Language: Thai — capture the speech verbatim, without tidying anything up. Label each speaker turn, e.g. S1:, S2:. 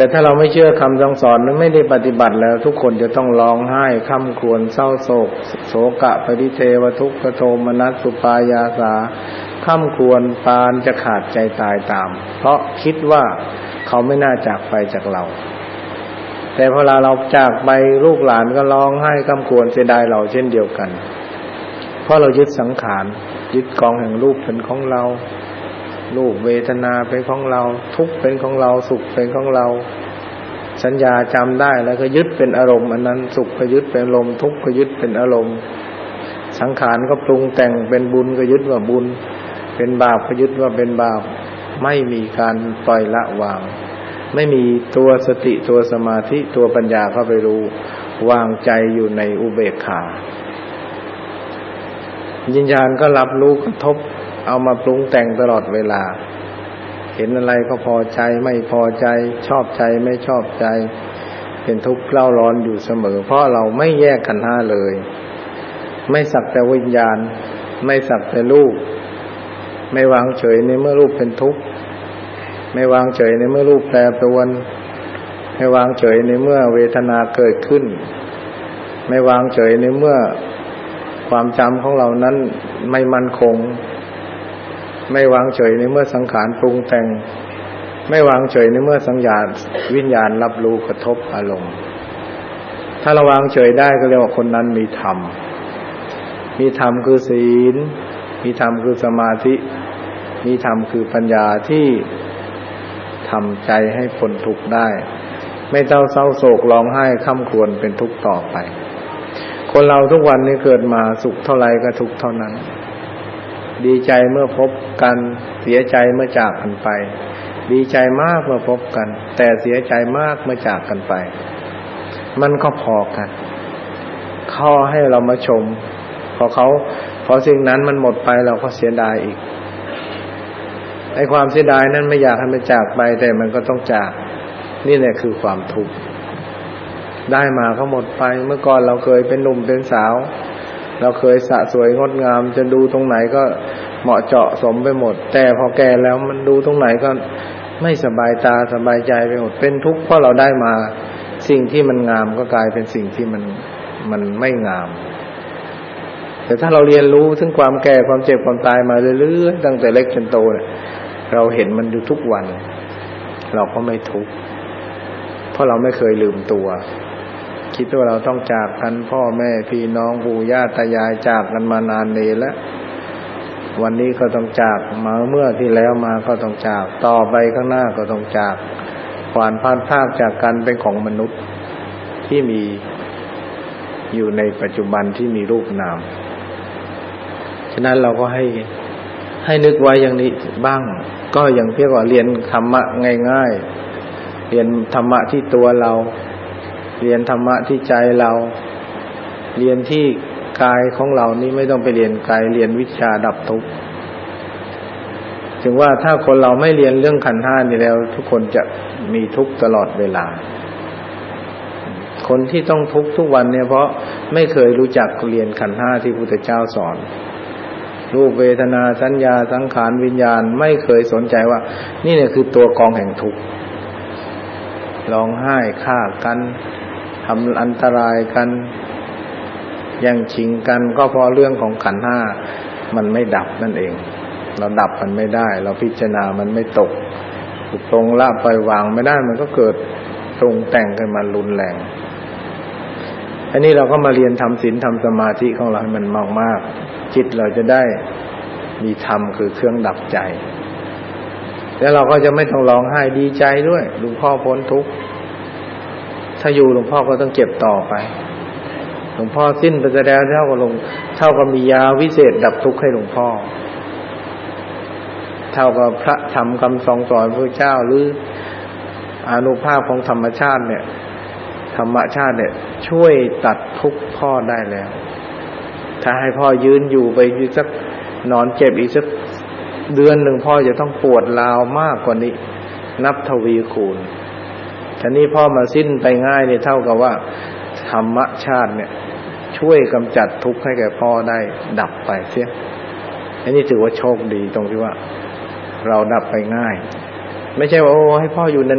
S1: แต่ถ้าเราไม่เชื่อคำสั่งสอนนั้นไม่ได้ปฏิบัติแล้วทุกคนจะต้องร้องไห้คร่ำครวญเศร้าโศกโศกะปริเทวทุกขโทมนัสสุปายาสาคร่ำครวญปานจะขาดใจตายตามเพราะคิดว่าเขาไม่น่าจากไปจากเราแต่พอเราจากไปลูกหลานก็ร้องไห้คร่ำครวญเสียดายเราเช่นเดียวกันเพราะเรายึดสังขารยึดกองแห่งรูปเป็นของเรารูปเวทนาเป็นของเราทุกข์เป็นของเราสุขเป็นของเราสัญญาจำได้แล้วก็ยึดเป็นอารมณ์อันนั้นสุขก็ยึดเป็นอารมณ์ทุกข์ก็ยึดเป็นอารมณ์สังขารก็ปรุงแต่งเป็นบุญก็ยึดว่าบุญเป็นบาปก็ยึดว่าเป็นบาปไม่มีการปล่อยละวางไม่มีตัวสติตัวสมาธิตัวปัญญาเข้าไปรู้วางใจอยู่ในอุเบกขาวิญญาณก็รับรู้กระทบเอามาปรุงแต่งตลอดเวลาเห็นอะไรก็พอใจไม่พอใจชอบใจไม่ชอบใจเป็นทุกข์เล่าร้อนอยู่เสมอเพราะเราไม่แยกขันธ์ห้าเลยไม่สักแต่วิญญาณไม่สักแต่รูปไม่วางเฉยในเมื่อรูปเป็นทุกข์ไม่วางเฉยในเมื่อรูปแปรปรวนไม่วางเฉยในเมื่อเวทนาเกิดขึ้นไม่วางเฉยในเมื่อความจำของเรานั้นไม่มั่นคงไม่วางเฉยในเมื่อสังขารปรุงแต่งไม่วางเฉยในเมื่อสัญญาวิญญาณรับรู้กระทบอารมณ์ถ้าเราวางเฉยได้ก็เรียกว่าคนนั้นมีธรรมมีธรรมคือศีลมีธรรมคือสมาธิมีธรรมคือปัญญาที่ทำใจให้พ้นทุกข์ได้ไม่ต้องเศร้าโศกร้องไห้คร่ำครวญเป็นทุกข์ต่อไปคนเราทุกวันนี้เกิดมาสุขเท่าไรก็ทุกข์เท่านั้นดีใจเมื่อพบกันเสียใจเมื่อจากกันไปดีใจมากเมื่อพบกันแต่เสียใจมากเมื่อจากกันไปมันก็พอกันเขาให้เรามาชมพอเขาพอสิ่งนั้นมันหมดไปเราก็เสียดายอีกไอ้ความเสียดายนั้นไม่อยากให้มันจากไปแต่มันก็ต้องจากนี่แหละคือความทุกข์ได้มาก็หมดไปเมื่อก่อนเราเคยเป็นหนุ่มเป็นสาวเราเคยสะสวยงดงามจะดูตรงไหนก็เหมาะเจาะสมไปหมดแต่พอแก่แล้วมันดูตรงไหนก็ไม่สบายตาสบายใจไปหมดเป็นทุกข์เพราะเราได้มาสิ่งที่มันงามก็กลายเป็นสิ่งที่มันมันไม่งามแต่ถ้าเราเรียนรู้ถึงความแก่ความเจ็บความตายมาเรื่อยๆตั้งแต่เล็กจนโตเนี่ยเราเห็นมันอยู่ทุกวันเราก็ไม่ทุกข์เพราะเราไม่เคยลืมตัวคิดว่าเราต้องจากกันพ่อแม่พี่น้องปู่ย่าตายายจากกันมานานเนรแล้ววันนี้ก็ต้องจากมาเมื่อที่แล้วมาก็ต้องจากต่อไปข้างหน้าก็ต้องจากความพัดพรากจากกันเป็นของมนุษย์ที่มีอยู่ในปัจจุบันที่มีรูปนามฉะนั้นเราก็ให้ให้นึกไว้อย่างนี้บ้างก็อย่างเพียงว่าเรียนธรรมะง่ายๆเรียนธรรมะที่ตัวเราเรียนธรรมะที่ใจเราเรียนที่กายของเรานี่ไม่ต้องไปเรียนกายเรียนวิชาดับทุกข์ถึงว่าถ้าคนเราไม่เรียนเรื่องขันธ์ห้านี่แล้วทุกคนจะมีทุกข์ตลอดเวลาคนที่ต้องทุกข์ทุกวันเนี่ยเพราะไม่เคยรู้จักเรียนขันธ์ห้าที่พระพุทธเจ้าสอนรูปเวทนาสัญญาสังขารวิญญาณไม่เคยสนใจว่านี่เนี่ยคือตัวกองแห่งทุกข์ร้องไห้ฆ่ากันทำอันตรายกันแย่งชิงกันก็เพราะเรื่องของขันธ์ห้ามันไม่ดับนั่นเองเราดับมันไม่ได้เราพิจารณามันไม่ตกถูกตรงละปล่อยวางไม่ได้มันก็เกิดตรงแต่งกันมารุนแรงอันนี้เราก็มาเรียนทำศีลทำสมาธิของเราให้มันมากๆจิตเราจะได้มีธรรมคือเครื่องดับใจแล้วเราก็จะไม่ต้องร้องไห้ดีใจด้วยหลวงพ่อพ้นทุกข์ถ้าอยู่หลวงพ่อก็ต้องเจ็บต่อไปหลวงพ่อสิ้นไปแล้วเท่ากับลงเท่ากับมียาวิเศษดับทุกข์ให้หลวงพ่อเท่ากับพระธรรมคำสอนสอนพระเจ้าหรืออานุภาพของธรรมชาติเนี่ยธรรมชาติเนี่ยช่วยตัดทุกข์พ่อได้แล้วถ้าให้พ่อยืนอยู่ไปอีกสักนอนเจ็บอีกสักเดือนหนึ่งพ่อจะต้องปวดร้าวมากกว่านี้นับทวีคูณทีนี้พ่อมาสิ้นไปง่ายเนี่ยเท่ากับว่าธรรมชาติเนี่ยช่วยกำจัดทุกข์ให้แก่พ่อได้ดับไปเสียอันนี้ถือว่าโชคดีตรงที่ว่าเราดับไปง่ายไม่ใช่ว่าโอ้ให้พ่ออยู่